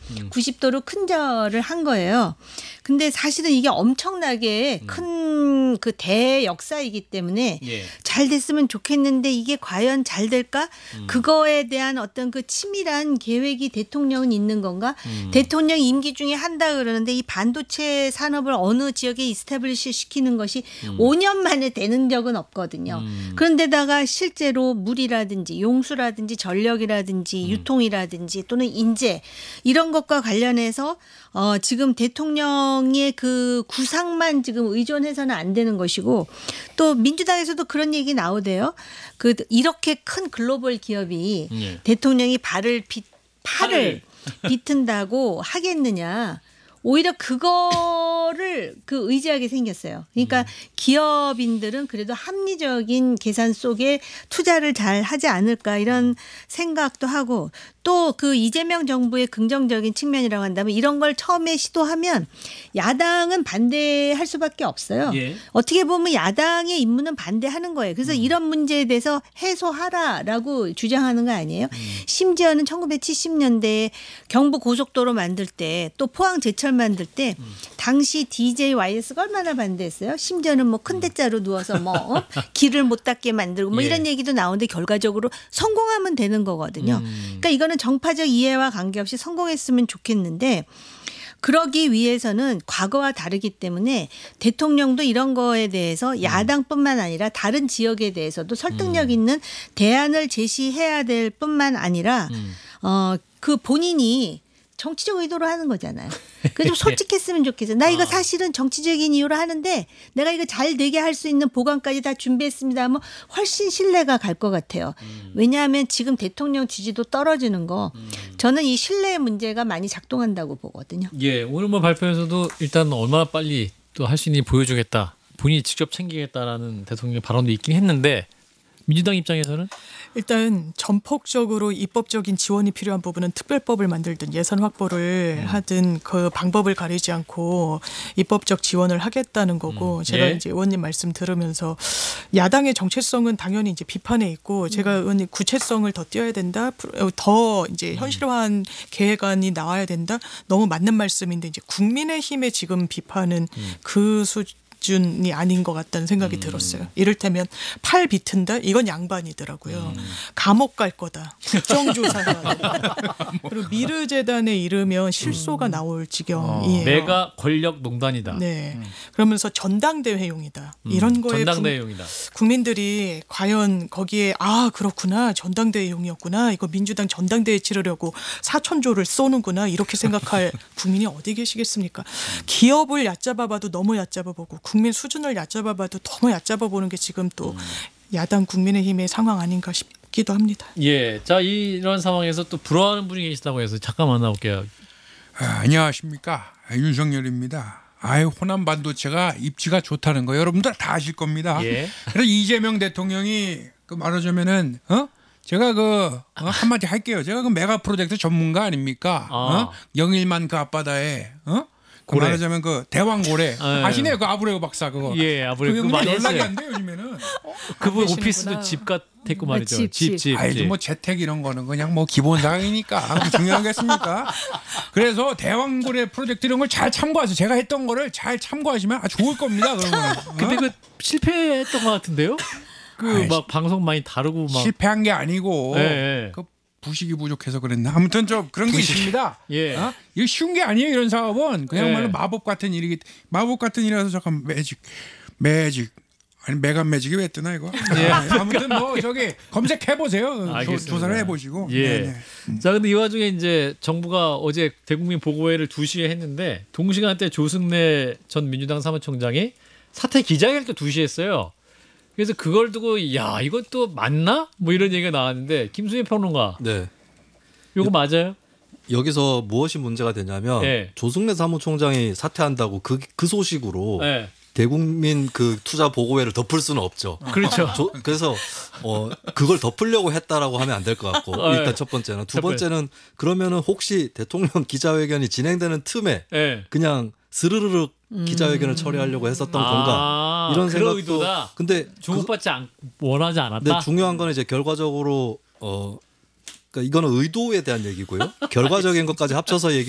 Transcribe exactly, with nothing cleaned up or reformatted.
음. 구십 도로 큰절을 한 거예요. 근데 사실은 이게 엄청나게 큰 그 대역사이기 때문에 예. 잘 됐으면 좋겠는데 이게 과연 잘 될까? 음. 그거에 대한 어떤 그 치밀한 계획이 대통령은 있는 건가? 음. 대통령 임기 중에 한다 그러는데 이 반도체 산업을 어느 지역에 이스태블리시 시키는 것이 음. 오 년 만에 되는 적은 없거든요. 음. 그런데다가 실제로 물이라든지 용수라든지 전력이라든지 음. 유통이라든지 또는 인재 이런 것과 관련해서 어, 지금 대통령의 그 구상만 지금 의존해서는 안 되는 것이고 또 민주당에서도 그런 얘기 나오대요. 그 이렇게 큰 글로벌 기업이 예. 대통령이 발을 비, 팔을 팔을. 비튼다고 하겠느냐. 오히려 그거를 그 의지하게 생겼어요. 그러니까 음. 기업인들은 그래도 합리적인 계산 속에 투자를 잘 하지 않을까 이런 생각도 하고 또 그 이재명 정부의 긍정적인 측면이라고 한다면 이런 걸 처음에 시도하면 야당은 반대할 수밖에 없어요. 예. 어떻게 보면 야당의 임무는 반대하는 거예요. 그래서 음. 이런 문제에 대해서 해소하라라고 주장하는 거 아니에요. 음. 심지어는 천구백칠십 년대에 경부 고속도로 만들 때 또 포항 제철 만들 때 음. 당시 디제이와이에스가 얼마나 반대했어요. 심지어는 뭐 큰 대자로 누워서 뭐 어? 길을 못 닦게 만들고 뭐 예. 이런 얘기도 나오는데 결과적으로 성공하면 되는 거거든요. 음. 그러니까 이거는 정파적 이해와 관계없이 성공했으면 좋겠는데 그러기 위해서는 과거와 다르기 때문에 대통령도 이런 거에 대해서 야당뿐만 아니라 다른 지역에 대해서도 설득력 음. 있는 대안을 제시해야 될 뿐만 아니라 음. 어, 그 본인이 정치적 의도로 하는 거잖아요. 그 좀 솔직했으면 좋겠어요. 나 이거 아. 사실은 정치적인 이유로 하는데 내가 이거 잘 되게 할 수 있는 보관까지 다 준비했습니다 하면 훨씬 신뢰가 갈 것 같아요. 음. 왜냐하면 지금 대통령 지지도 떨어지는 거 음. 저는 이 신뢰의 문제가 많이 작동한다고 보거든요. 예, 오늘 뭐 발표에서도 일단 얼마나 빨리 또 할 수 있니 보여주겠다. 본인이 직접 챙기겠다라는 대통령의 발언도 있긴 했는데 민주당 입장에서는 일단 전폭적으로 입법적인 지원이 필요한 부분은 특별법을 만들든 예산 확보를 음. 하든 그 방법을 가리지 않고 입법적 지원을 하겠다는 거고 음. 제가 예. 이제 의원님 말씀 들으면서 야당의 정체성은 당연히 이제 비판에 있고 제가 의원님 구체성을 더 띄어야 된다, 더 이제 현실화한 계획안이 나와야 된다. 너무 맞는 말씀인데 이제 국민의힘의 지금 비판은 음. 그 수. 준이 아닌 것 같다는 생각이 음. 들었어요. 이를테면 팔 비튼다? 이건 양반이더라고요. 음. 감옥 갈 거다. 국정조사해야 된다. 그리고 미르재단에 이르면 실소가 나올 지경이에요. 메가 권력 농단이다. 네. 그러면서 전당대회용이다. 이런 음, 거에 전당대회용이다. 국민들이 과연 거기에 아 그렇구나 전당대회용이었구나 이거 민주당 전당대회 치르려고 사천조를 쏘는구나 이렇게 생각할 국민이 어디 계시겠습니까? 기업을 얕잡아봐도 너무 얕잡아보고 국민 수준을 얕잡아봐도 너무 얕잡아보는 게 지금 또 야당 국민의힘의 상황 아닌가 싶기도 합니다. 예, 자 이런 상황에서 또 부러워하는 분이 계시다고 해서 잠깐 만나볼게요. 아, 안녕하십니까 윤석열입니다. 아유 호남 반도체가 입지가 좋다는 거 여러분들 다 아실 겁니다. 예. 그래서 이재명 대통령이 그 말하자면은 어 제가 그 어? 한마디 할게요. 제가 그 메가 프로젝트 전문가 아닙니까? 아. 어? 영일만 그 앞바다에 어? 그 고래. 말하자면 그 대왕고래 아, 아시네요 그 아브레우 박사 그거. 예, 아브레우 그 그거 많이 연락이 했어요. 안 돼요 요즘에는. 그분 계시는구나. 오피스도 집 같았고 말이죠. 집, 집, 집. 집. 아이 집. 뭐 재택 이런 거는 그냥 뭐 기본 사항이니까 뭐 중요하겠습니까? 그래서 대왕고래 프로젝트 이런 걸 잘 참고하세요. 제가 했던 거를 잘 참고하시면 아주 좋을 겁니다. 그런 거는. 어? 근데 그 실패했던 것 같은데요? 그 아이, 막 방송 많이 다루고 막. 실패한 게 아니고 예, 예. 그 부식이 부족해서 그랬나. 아무튼 좀 그런 게 있습니다. 예. 어? 이거 쉬운 게 아니에요. 이런 사업은 그냥말로 예. 마법 같은 일이기 마법 같은 일이라서 잠깐 매직 매직 아니 메간 매직이 왜 뜨나 이거. 예. 아, 아무튼 뭐 저기 검색해 보세요. 알겠습니다. 조사를 해보시고. 예. 네네. 자, 근데 이 와중에 이제 정부가 어제 대국민 보고회를 두 시에 했는데 동시간대 조승래 전 민주당 사무총장이 사퇴 기자회견도 두 시에 했어요. 그래서 그걸 두고 야 이것도 맞나? 뭐 이런 얘기가 나왔는데 김수민 평론가 네. 요거 맞아요? 여기서 무엇이 문제가 되냐면 네. 조승래 사무총장이 사퇴한다고 그, 그 소식으로 네. 대국민 그 투자 보고회를 덮을 수는 없죠. 그렇죠. 조, 그래서 어 그걸 덮으려고 했다라고 하면 안 될 것 같고 네. 일단 첫 번째는 두 첫 번째. 번째는 그러면은 혹시 대통령 기자회견이 진행되는 틈에 네. 그냥 스르르륵 기자회견을 처리하려고 했었던 건가 아, 이런 그런 생각도. 의도다. 근데 그, 주목받지 않, 원하지 않았다. 근데 중요한 건 이제 결과적으로 어 그러니까 이거는 의도에 대한 얘기고요. 결과적인 것까지 합쳐서 얘기.